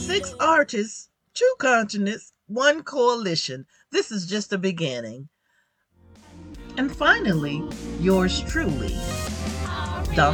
6 artists, 2 continents, 1 coalition. This is just a beginning. And finally, yours truly,